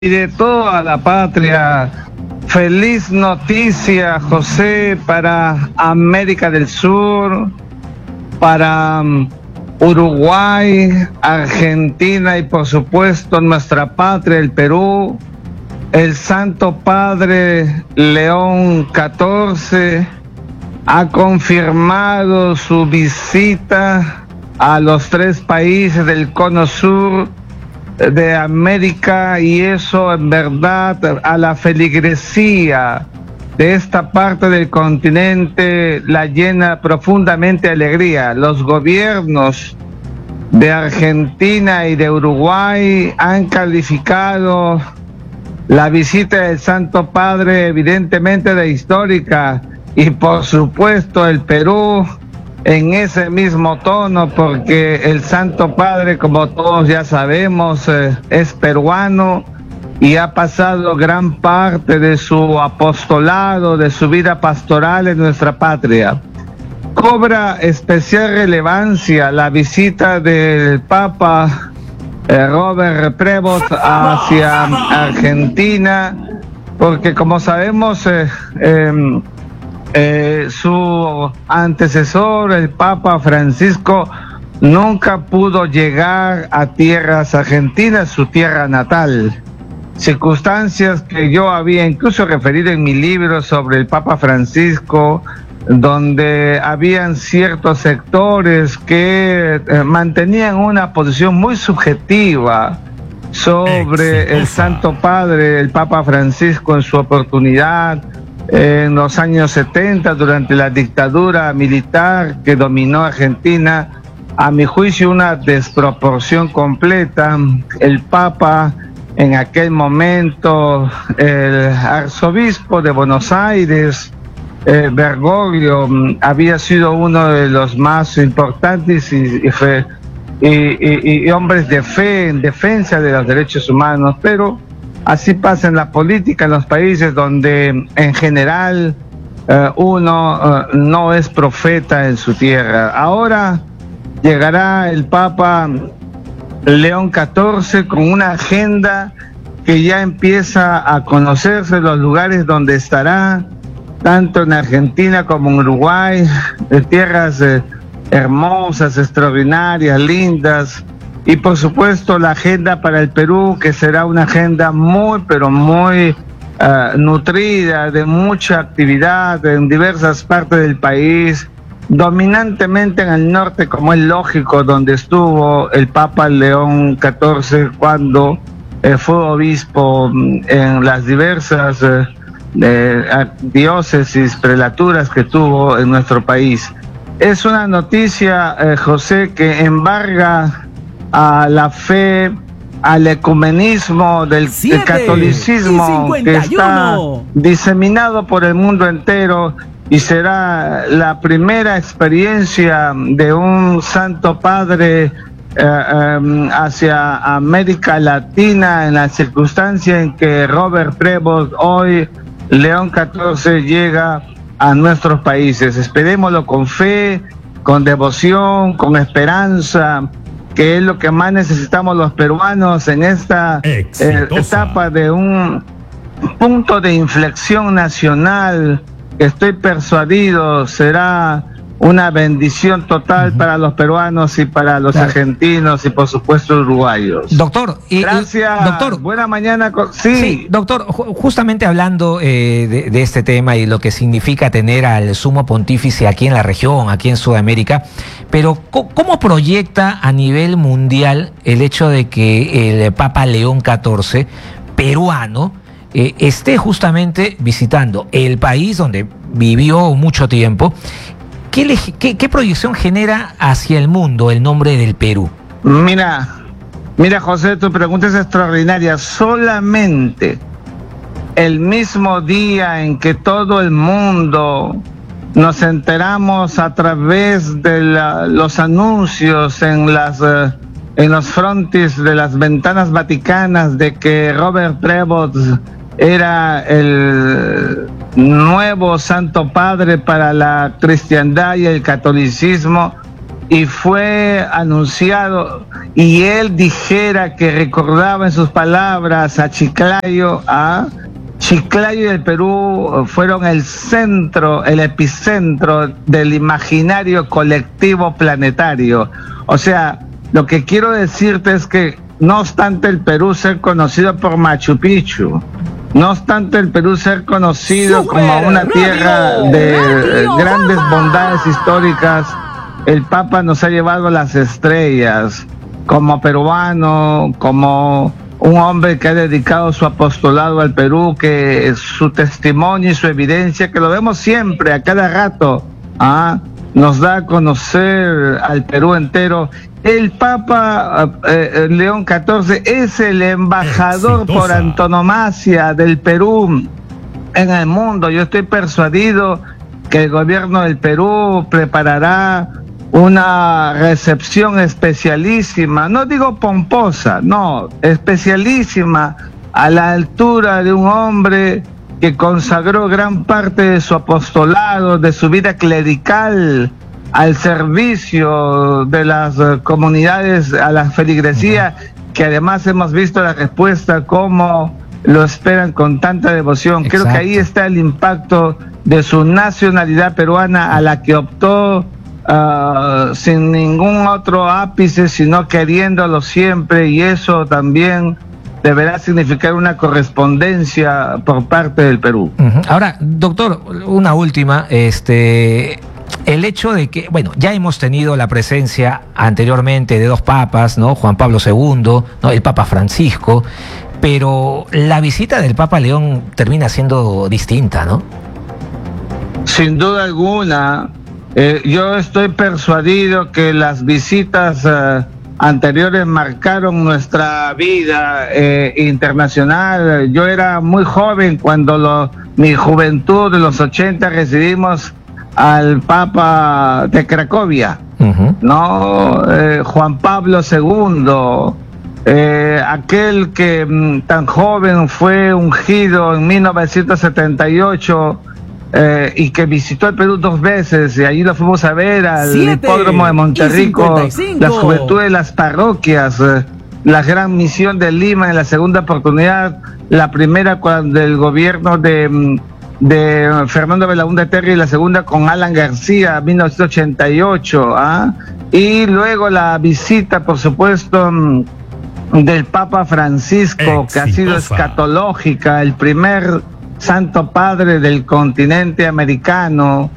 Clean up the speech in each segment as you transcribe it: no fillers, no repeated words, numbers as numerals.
y de toda la patria. Feliz noticia, José, para América del Sur, para Uruguay, Argentina y por supuesto nuestra patria, el Perú. El Santo Padre León XIV ha confirmado su visita a los 3 países del cono sur de América, y eso en verdad a la feligresía de esta parte del continente la llena profundamente de alegría. Los gobiernos de Argentina y de Uruguay han calificado la visita del Santo Padre evidentemente de histórica, y por supuesto el Perú en ese mismo tono, porque el Santo Padre, como todos ya sabemos, es peruano y ha pasado gran parte de su apostolado, de su vida pastoral en nuestra patria. Cobra especial relevancia la visita del Papa Robert Prevost hacia Argentina, porque como sabemos su antecesor, el Papa Francisco, nunca pudo llegar a tierras argentinas, su tierra natal. Circunstancias que yo había incluso referido en mi libro sobre el Papa Francisco, donde habían ciertos sectores que mantenían una posición muy subjetiva sobre el Santo Padre, el Papa Francisco, en su oportunidad en los años 70, durante la dictadura militar que dominó Argentina. A mi juicio, una desproporción completa. El Papa, en aquel momento, el arzobispo de Buenos Aires, Bergoglio, había sido uno de los más importantes y hombres de fe en defensa de los derechos humanos, pero así pasa en la política en los países donde en general uno no es profeta en su tierra. Ahora llegará el Papa León XIV con una agenda que ya empieza a conocerse, los lugares donde estará, tanto en Argentina como en Uruguay, tierras hermosas, extraordinarias, lindas. Y por supuesto la agenda para el Perú, que será una agenda muy, pero muy nutrida, de mucha actividad en diversas partes del país, dominantemente en el norte, como es lógico, donde estuvo el Papa León XIV cuando fue obispo en las diversas diócesis, prelaturas que tuvo en nuestro país. Es una noticia, José, que embarga a la fe, al ecumenismo del catolicismo que está diseminado por el mundo entero, y será la primera experiencia de un Santo Padre hacia América Latina, en la circunstancia en que Robert Prevost, hoy León XIV, llega a nuestros países. Esperémoslo con fe, con devoción, con esperanza, que es lo que más necesitamos los peruanos en esta etapa de un punto de inflexión nacional que estoy persuadido será una bendición total para los peruanos y para los argentinos y por supuesto uruguayos. Doctor, gracias. Doctor, buena mañana. Sí, doctor, justamente hablando de este tema y lo que significa tener al sumo pontífice aquí en la región, aquí en Sudamérica, pero ¿cómo proyecta a nivel mundial el hecho de que el Papa León XIV, peruano, esté justamente visitando el país donde vivió mucho tiempo? ¿Qué proyección genera hacia el mundo el nombre del Perú? Mira, José, tu pregunta es extraordinaria. Solamente el mismo día en que todo el mundo nos enteramos a través de los anuncios en los frontis de las ventanas vaticanas de que Robert Prevost era el nuevo Santo Padre para la cristiandad y el catolicismo, y fue anunciado y él dijera que recordaba en sus palabras a Chiclayo, Chiclayo y el Perú fueron el centro, el epicentro del imaginario colectivo planetario. O sea, lo que quiero decirte es que no obstante el Perú ser conocido por Machu Picchu, no obstante el Perú ser conocido como una tierra de grandes bondades históricas, el Papa nos ha llevado a las estrellas como peruano, como un hombre que ha dedicado su apostolado al Perú, que su testimonio y su evidencia, que lo vemos siempre, a cada rato, nos da a conocer al Perú entero. El Papa León XIV es el embajador por antonomasia del Perú en el mundo. Yo estoy persuadido que el gobierno del Perú preparará una recepción especialísima, no digo pomposa, no, especialísima, a la altura de un hombre que consagró gran parte de su apostolado, de su vida clerical, al servicio de las comunidades, a la feligresía, que además hemos visto la respuesta, cómo lo esperan con tanta devoción. Exacto. Creo que ahí está el impacto de su nacionalidad peruana, a la que optó sin ningún otro ápice, sino queriéndolo siempre, y eso también deberá significar una correspondencia por parte del Perú. Ahora, doctor, una última, el hecho de que, bueno, ya hemos tenido la presencia anteriormente de dos papas, ¿no? Juan Pablo II, ¿no? El Papa Francisco, pero la visita del Papa León termina siendo distinta, ¿no? Sin duda alguna. Yo estoy persuadido que las visitas anteriores marcaron nuestra vida internacional. Yo era muy joven cuando mi juventud de los 80 recibimos al Papa de Cracovia, ¿no? Juan Pablo II, aquel que tan joven fue ungido en 1978, y que visitó el Perú 2 veces, y allí lo fuimos a ver al hipódromo de Monterrico, la juventud de las parroquias, la gran misión de Lima en la segunda oportunidad, la primera cuando el gobierno de Fernando Belaúnde Terry, y la segunda con Alan García, 1988, y luego la visita, por supuesto, del Papa Francisco, que ha sido escatológica, el primer Santo Padre del continente americano.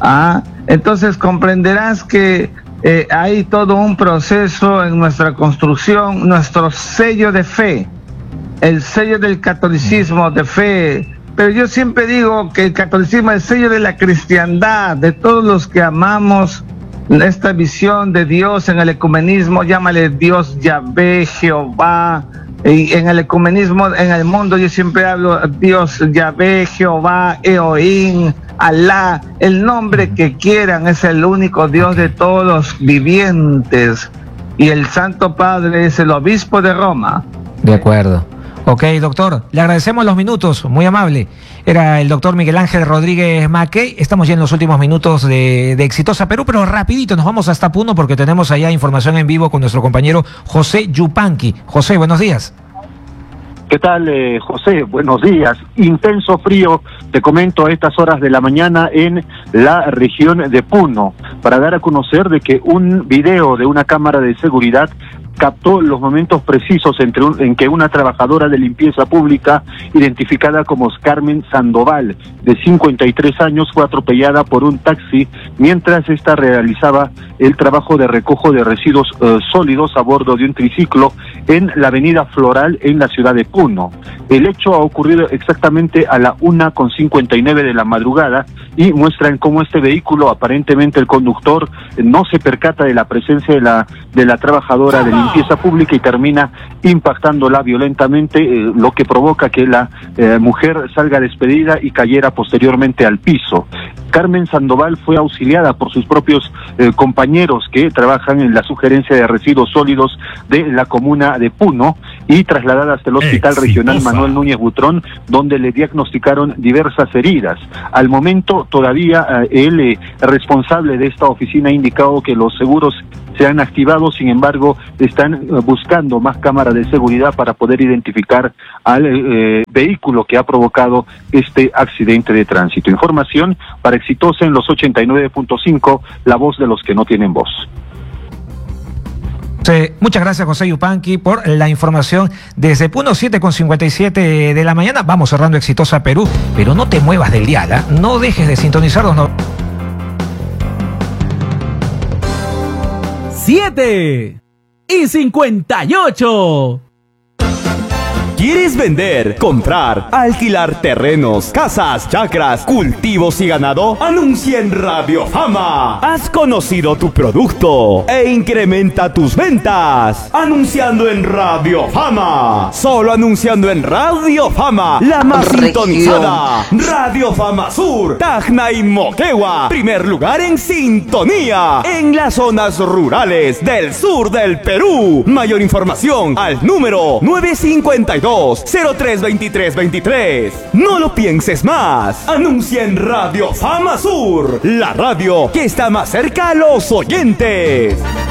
Entonces comprenderás que hay todo un proceso en nuestra construcción, nuestro sello de fe, el sello del catolicismo de fe. Pero yo siempre digo que el catolicismo es el sello de la cristiandad, de todos los que amamos esta visión de Dios en el ecumenismo. Llámale Dios Yahvé, Jehová. Y en el ecumenismo, en el mundo, yo siempre hablo Dios, Yahvé, Jehová, Elohim, Alá, el nombre que quieran, es el único Dios de todos los vivientes. Y el Santo Padre es el obispo de Roma. De acuerdo. Ok, doctor, le agradecemos los minutos, muy amable. Era el doctor Miguel Ángel Rodríguez Mackey. Estamos ya en los últimos minutos de Exitosa Perú, pero rapidito nos vamos hasta Puno porque tenemos allá información en vivo con nuestro compañero José Yupanqui. José, buenos días. ¿Qué tal, José? Buenos días. Intenso frío, te comento, a estas horas de la mañana en la región de Puno, para dar a conocer de que un video de una cámara de seguridad captó los momentos precisos en que una trabajadora de limpieza pública, identificada como Carmen Sandoval, de 53 años, fue atropellada por un taxi mientras ésta realizaba el trabajo de recojo de residuos sólidos a bordo de un triciclo en la avenida Floral en la ciudad de Puno. El hecho ha ocurrido exactamente a la 1:59 de la madrugada y muestran cómo este vehículo, aparentemente el conductor, no se percata de la presencia de la trabajadora de limpieza pública y termina impactándola violentamente, lo que provoca que la mujer salga despedida y cayera posteriormente al piso. Carmen Sandoval fue auxiliada por sus propios compañeros que trabajan en la sugerencia de residuos sólidos de la comuna de Puno y trasladada hasta el Hospital Regional Manuel Núñez Butrón, donde le diagnosticaron diversas heridas. Al momento pero todavía el responsable de esta oficina ha indicado que los seguros se han activado, sin embargo, están buscando más cámaras de seguridad para poder identificar al vehículo que ha provocado este accidente de tránsito. Información para Exitosa en los 89.5, la voz de los que no tienen voz. Muchas gracias, José Yupanqui, por la información desde Puno, 7:57 de la mañana. Vamos cerrando Exitosa Perú, pero no te muevas del dial, ¿eh? No dejes de sintonizarnos. No. 7:58. ¿Quieres vender, comprar, alquilar terrenos, casas, chacras, cultivos y ganado? Anuncia en Radio Fama. Has conocido tu producto e incrementa tus ventas. Anunciando en Radio Fama. Solo anunciando en Radio Fama, la más sintonizada. Radio Fama Sur, Tacna y Moquegua. Primer lugar en sintonía en las zonas rurales del sur del Perú. Mayor información al número 952-032323. No lo pienses más. Anuncia en Radio Fama Sur, la radio que está más cerca a los oyentes.